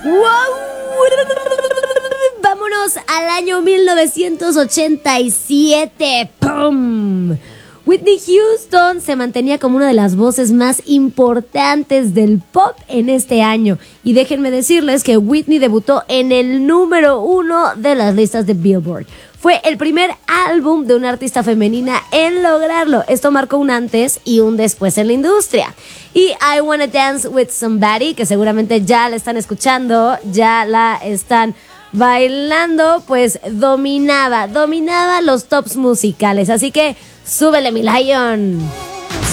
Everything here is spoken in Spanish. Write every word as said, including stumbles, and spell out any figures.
¡Wow! Vámonos al año mil novecientos ochenta y siete. ¡Pum! Whitney Houston se mantenía como una de las voces más importantes del pop en este año. Y déjenme decirles que Whitney debutó en el número uno de las listas de Billboard. Fue el primer álbum de una artista femenina en lograrlo. Esto marcó un antes y un después en la industria. Y I Wanna Dance With Somebody, que seguramente ya la están escuchando, ya la están bailando, pues dominaba, dominaba los tops musicales. Así que súbele, mi Lion.